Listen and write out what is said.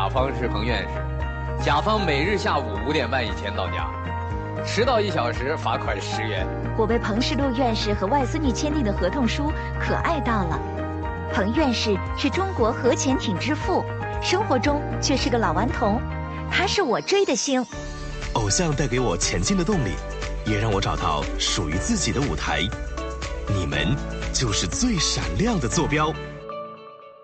方是彭院士，甲方每日下午5点半以前到家，迟到1小时罚款10元。 我为彭世禄院士和外孙女签订的合同书可爱到了。彭院士是中国核潜艇之父，生活中却是个老顽童，他是我追的星。 偶像带给我前进的动力，也让我找到属于自己的舞台。你们就是最闪亮的坐标。